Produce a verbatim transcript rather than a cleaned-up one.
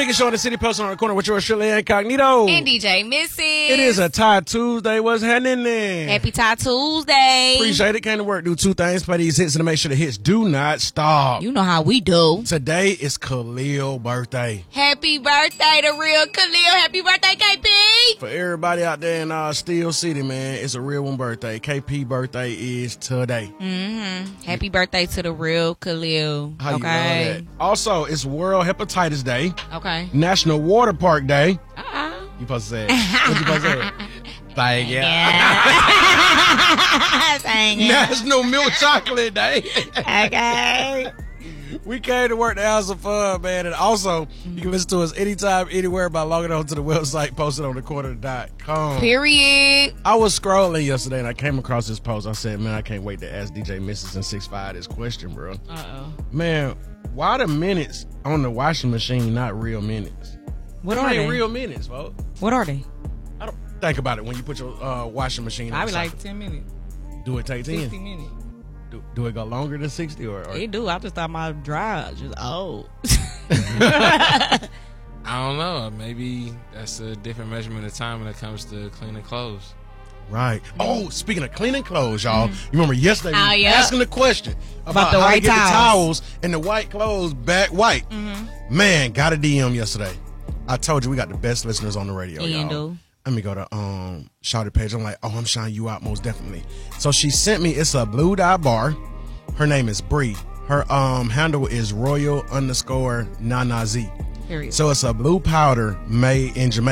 biggest show in the city, posted on the corner with yours, Shirley Incognito. And D J Missy. It is a Tie Tuesday. What's happening there? Happy Tie Tuesday. Appreciate it. Came to work, do two things, play these hits, and to make sure the hits do not stop. You know how we do. Today is Khalil's birthday. Happy birthday to real Khalil. Happy birthday, K P. For everybody out there in uh, Steel City, man, it's a real one birthday. K P birthday is today. Mm-hmm. Happy birthday to the real Khalil. How okay. you know that? Also, it's World Hepatitis Day. Okay. National Water Park Day. Uh-uh. You supposed to say it. What you supposed to say? Thank you. Thank you. National Milk Chocolate Day. Okay. We came to work to have some fun, man. And also, you can listen to us anytime, anywhere by logging on to the website posted on the corner dot com. Period. I was scrolling yesterday and I came across this post. I said, man, I can't wait to ask D J Missus and six five this question, bro. Uh-oh. Man, why the minutes on the washing machine not real minutes? What Them are ain't they? real minutes, folks. What are they? I don't think about it when you put your uh, washing machine on. I be the like cycle. ten minutes, Do it take ten? sixty minutes. Do, do it go longer than sixty or? or? It do. I just thought my dry just old. I don't know. Maybe that's a different measurement of time when it comes to cleaning clothes. Right. Oh, speaking of cleaning clothes, y'all, you remember yesterday Oh, we were yeah. asking the question about, the how white to get towels. the towels and the white clothes back white. Mm-hmm. Man, got a D M yesterday. I told you we got the best listeners on the radio, And y'all. do. Let me go to um Shawty page. I'm like, oh, I'm shouting you out most definitely. So she sent me, it's a blue dye bar. Her name is Bree. Her um handle is royal underscore Nana Z. Period. So it's a blue powder made in Jamaica.